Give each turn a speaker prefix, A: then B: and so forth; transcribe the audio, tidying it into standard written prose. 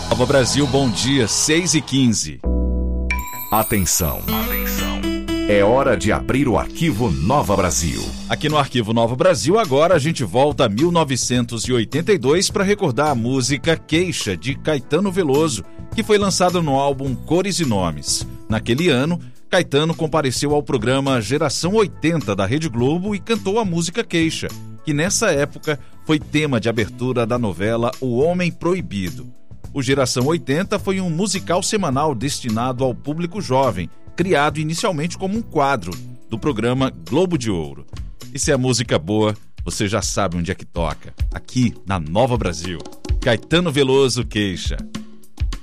A: Nova Brasil, bom dia, 6h15.
B: Atenção. É hora de abrir o Arquivo Nova Brasil.
A: Aqui no Arquivo Nova Brasil, agora a gente volta a 1982 para recordar a música Queixa, de Caetano Veloso, que foi lançada no álbum Cores e Nomes. Naquele ano, Caetano compareceu ao programa Geração 80 da Rede Globo e cantou a música Queixa, que nessa época foi tema de abertura da novela O Homem Proibido. O Geração 80 foi um musical semanal destinado ao público jovem, criado inicialmente como um quadro do programa Globo de Ouro. E se é música boa, você já sabe onde é que toca. Aqui na Nova Brasil. Caetano Veloso, Queixa.